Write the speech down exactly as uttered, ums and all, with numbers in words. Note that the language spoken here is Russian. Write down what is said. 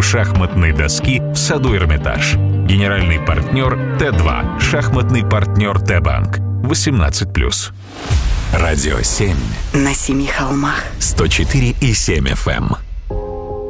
шахматной доски в саду Эрмитаж. Генеральный партнер Т два. Шахматный партнер Т-банк. восемнадцать плюс. Радио семь. На семи холмах. сто четыре и семь эф эм.